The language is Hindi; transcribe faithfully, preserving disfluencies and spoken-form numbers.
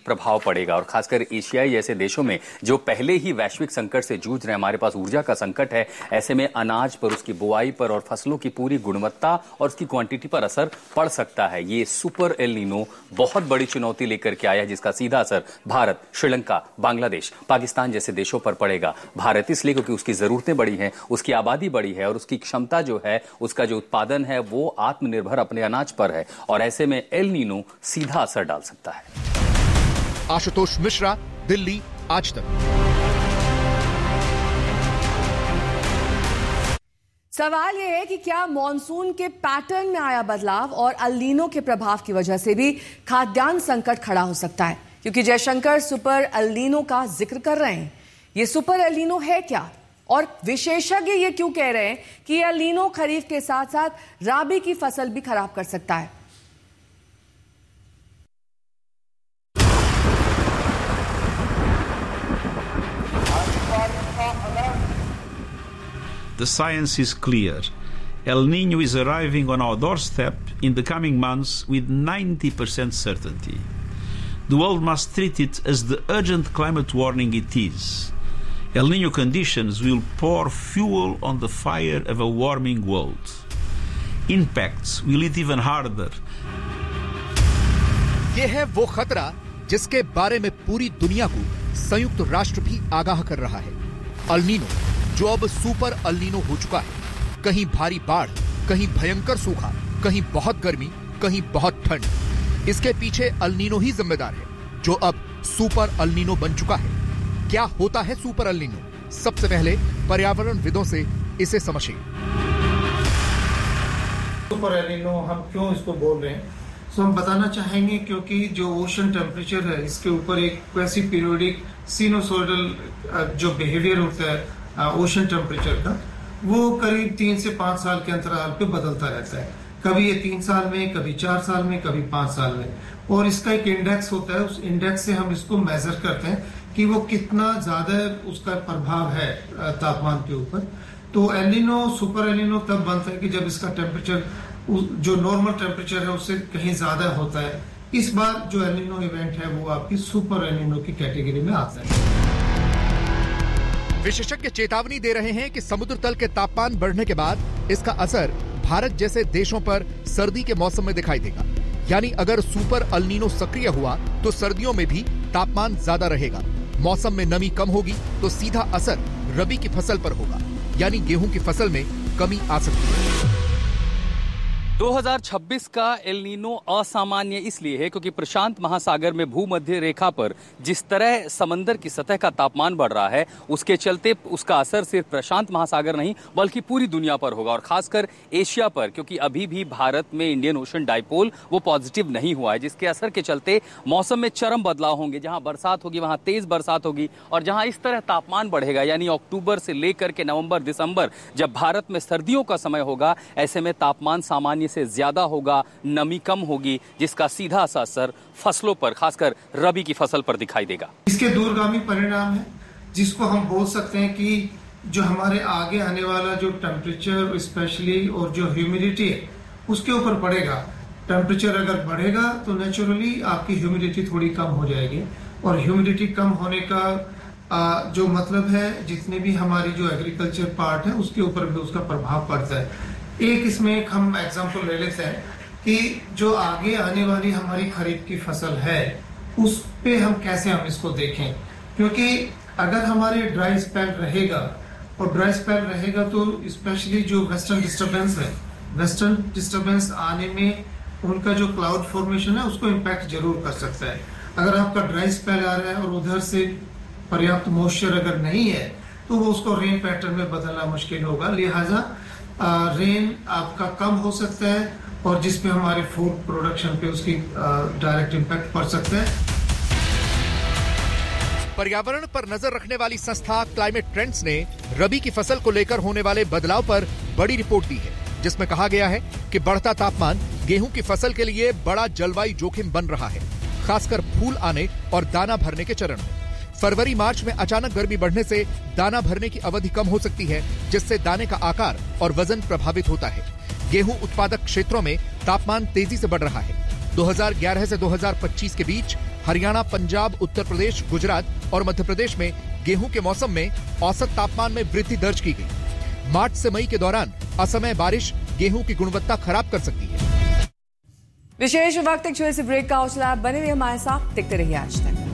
प्रभाव पड़ेगा और खासकर एशियाई जैसे देशों में जो पहले ही वैश्विक संकट से जूझ रहे हैं, हमारे पास ऊर्जा का संकट है, ऐसे में अनाज पर, उसकी बुआई पर और फसलों की पूरी गुणवत्ता और उसकी क्वांटिटी पर असर पड़ सकता है। ये सुपर एल नीनो बहुत बड़ी चुनौती लेकर के आया है जिसका सीधा असर भारत, श्रीलंका, बांग्लादेश, पाकिस्तान जैसे देशों पर पड़ेगा। भारत इसलिए क्योंकि उसकी जरूरतें बड़ी हैं, उसकी आबादी बड़ी है और उसकी क्षमता जो है, उसका जो उत्पादन है वो आत्मनिर्भर अपने अनाज पर है और ऐसे में एल नीनो सीधा असर डाल सकता है। आशुतोष मिश्रा, दिल्ली, आज तक। सवाल यह है कि क्या मॉनसून के पैटर्न में आया बदलाव और एल नीनो के प्रभाव की वजह से भी खाद्यान्न संकट खड़ा हो सकता है, क्योंकि जयशंकर सुपर एल नीनो का जिक्र कर रहे हैं। ये सुपर एल नीनो है क्या और विशेषज्ञ ये क्यों कह रहे हैं कि एल नीनो खरीफ के साथ साथ राबी की फसल भी खराब कर सकता है? The science is clear. El Niño is arriving on our doorstep in the coming months with ninety percent certainty. The world must treat it as the urgent climate warning it is. El Niño conditions will pour fuel on the fire of a warming world. Impacts will hit even harder. ये है वो खतरा जिसके बारे में पूरी दुनिया को संयुक्त राष्ट्र भी आगाह कर रहा है। एल नीनो जो अब सुपर एल नीनो हो चुका है। कहीं भारी बाढ़, कहीं भयंकर सूखा, कहीं बहुत गर्मी, कहीं बहुत ठंड। इसके पीछे एल नीनो ही जिम्मेदार है, जो अब सुपर एल नीनो बन चुका है। क्या होता है सुपर एल नीनो? सबसे पहले पर्यावरणविदों से इसे समझिए। सुपर एल नीनो हम क्यों इसको बोल रहे हैं, तो हम बताना चाहेंगे क्योंकि जो ओशन टेम्परेचर है इसके ऊपर एक वैसी पीरियोडिक सिनुसोइडल जो बिहेवियर होता है ओशन टेम्परेचर का, वो करीब तीन से पांच साल के अंतराल पे बदलता रहता है। कभी ये तीन साल में, कभी चार साल में, कभी पांच साल में। और इसका एक इंडेक्स होता है, उस इंडेक्स से हम इसको मेजर करते हैं कि वो कितना ज्यादा उसका प्रभाव है तापमान के ऊपर। तो El Nino, super El Nino तब बनता है कि जब इसका टेम्परेचर जो नॉर्मल टेम्परेचर है उससे कहीं ज्यादा होता है। इस बार जो एल नीनो इवेंट है वो आपकी सुपर एल नीनो की कैटेगरी में आता है। विशेषज्ञ चेतावनी दे रहे हैं कि समुद्र तल के तापमान बढ़ने के बाद इसका असर भारत जैसे देशों पर सर्दी के मौसम में दिखाई देगा। यानी अगर सुपर एल नीनो सक्रिय हुआ तो सर्दियों में भी तापमान ज्यादा रहेगा, मौसम में नमी कम होगी तो सीधा असर रबी की फसल पर होगा, यानी गेहूं की फसल में कमी आ सकती है। दो हज़ार छब्बीस का एल नीनो असामान्य इसलिए है क्योंकि प्रशांत महासागर में भूमध्य रेखा पर जिस तरह समंदर की सतह का तापमान बढ़ रहा है, उसके चलते उसका असर सिर्फ प्रशांत महासागर नहीं बल्कि पूरी दुनिया पर होगा और खासकर एशिया पर, क्योंकि अभी भी भारत में इंडियन ओशन डाइपोल वो पॉजिटिव नहीं हुआ है, जिसके असर के चलते मौसम में चरम बदलाव होंगे। जहां बरसात होगी वहां तेज बरसात होगी और जहां इस तरह तापमान बढ़ेगा, यानी अक्टूबर से लेकर के नवंबर दिसंबर जब भारत में सर्दियों का समय होगा, ऐसे में तापमान सामान्य से ज्यादा होगा, नमी कम होगी, जिसका सीधा सा असर फसलों पर, खासकर रबी की फसल पर दिखाई देगा। इसके दूरगामी परिणाम है जिसको हम बोल सकते हैं कि जो हमारे आगे आने वाला जो टेम्परेचर स्पेशली और जो ह्यूमिडिटी है उसके ऊपर पड़ेगा। टेम्परेचर अगर बढ़ेगा तो नेचुरली आपकी ह्यूमिडिटी थोड़ी कम हो जाएगी और ह्यूमिडिटी कम होने का आ, जो मतलब है जितने भी हमारी जो एग्रीकल्चर पार्ट है उसके ऊपर भी उसका प्रभाव पड़ता है। एक इसमें एक हम एग्जांपल ले लेते हैं कि जो आगे आने वाली हमारी खरीफ की फसल है उस पे हम कैसे हम इसको देखें, क्योंकि अगर हमारे ड्राई स्पेल रहेगा और ड्राई स्पेल रहेगा तो स्पेशली जो वेस्टर्न डिस्टर्बेंस है, वेस्टर्न डिस्टर्बेंस आने में उनका जो क्लाउड फॉर्मेशन है उसको इम्पैक्ट जरूर कर सकता है। अगर आपका ड्राई स्पेल आ रहा है और उधर से पर्याप्त मॉइस्चर अगर नहीं है तो वो उसको रेन पैटर्न में बदलना मुश्किल होगा, लिहाजा रेन आपका कम हो सकता है और जिसपे हमारे फूड प्रोडक्शन पे उसकी डायरेक्ट इम्पैक्ट पड़ सकता है। पर्यावरण पर नजर रखने वाली संस्था क्लाइमेट ट्रेंड्स ने रबी की फसल को लेकर होने वाले बदलाव पर बड़ी रिपोर्ट दी है, जिसमें कहा गया है कि बढ़ता तापमान गेहूं की फसल के लिए बड़ा जलवायु जोखिम बन रहा है, खासकर फूल आने और दाना भरने के चरण में। फरवरी मार्च में अचानक गर्मी बढ़ने से दाना भरने की अवधि कम हो सकती है, जिससे दाने का आकार और वजन प्रभावित होता है। गेहूं उत्पादक क्षेत्रों में तापमान तेजी से बढ़ रहा है। दो हज़ार ग्यारह से दो हज़ार पच्चीस के बीच हरियाणा, पंजाब, उत्तर प्रदेश, गुजरात और मध्य प्रदेश में गेहूं के मौसम में औसत तापमान में वृद्धि दर्ज की गई। मार्च से मई के दौरान असमय बारिश गेहूं की गुणवत्ता खराब कर सकती है। विशेष वक्त एक छोटे से ब्रेक का हौसला बने हुए हमारे साथ, देखते रहिए आज तक।